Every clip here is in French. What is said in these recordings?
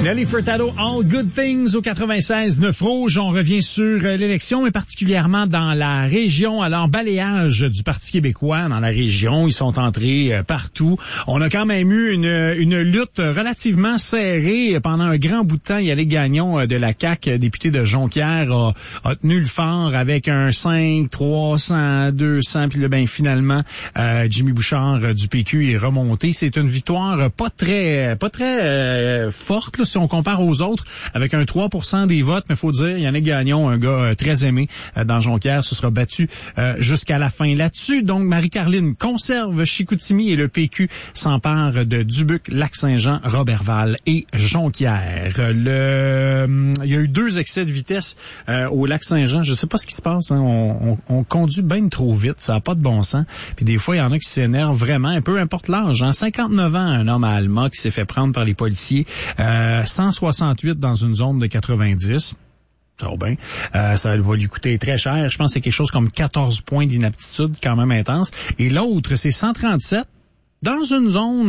Nelly Furtado, All Good Things au 96.9 Rouge. On revient sur l'élection, mais particulièrement dans la région. Alors, balayage du Parti québécois dans la région. Ils sont entrés partout. On a quand même eu une lutte relativement serrée pendant un grand bout de temps. Yannick Gagnon de la CAQ, député de Jonquière, a tenu le fort avec un 5, 300, 200. Puis là, ben, finalement, Jimmy Bouchard du PQ est remonté. C'est une victoire pas très forte, là, si on compare aux autres, avec un 3% des votes, mais faut dire, Yannick Gagnon, un gars très aimé dans Jonquière, se sera battu jusqu'à la fin là-dessus. Donc, Marie-Carline conserve Chicoutimi et le PQ s'empare de Dubuque, Lac-Saint-Jean, Roberval et Jonquière. Il y a eu 2 excès de vitesse au Lac-Saint-Jean. Je sais pas ce qui se passe, hein. On conduit bien trop vite, ça n'a pas de bon sens. Puis des fois, il y en a qui s'énervent vraiment, peu importe l'âge. Hein. 59 ans, un homme à Alma qui s'est fait prendre par les policiers. 168 dans une zone de 90. Oh ben, ça va lui coûter très cher. Je pense que c'est quelque chose comme 14 points d'inaptitude, quand même intense. Et l'autre, c'est 137. Dans une zone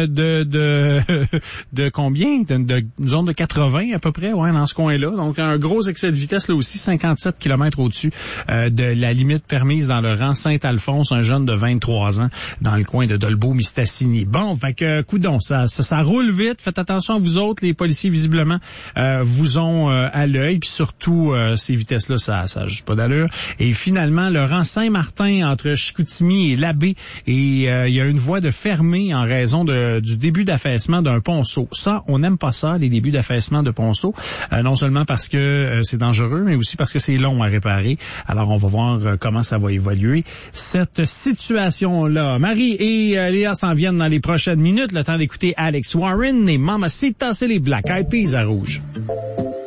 de combien? Une zone de 80 à peu près, ouais, dans ce coin-là. Donc, un gros excès de vitesse, là aussi, 57 km au-dessus de la limite permise dans le rang Saint-Alphonse, un jeune de 23 ans dans le coin de Dolbeau-Mistassini. Bon, fait que, coudonc, ça roule vite. Faites attention à vous autres. Les policiers, visiblement, vous ont à l'œil. Puis surtout, ces vitesses-là, ça a juste pas d'allure. Et finalement, le rang Saint-Martin entre Chicoutimi et Labbé, et il y a une voie de fermé en raison du début d'affaissement d'un ponceau. Ça, on n'aime pas ça, les débuts d'affaissement de ponceau, non seulement parce que c'est dangereux, mais aussi parce que c'est long à réparer. Alors, on va voir comment ça va évoluer, cette situation-là. Marie et Léa s'en viennent dans les prochaines minutes. Le temps d'écouter Alex Warren et Mamacita, c'est les Black Eyed Peas à Rouge.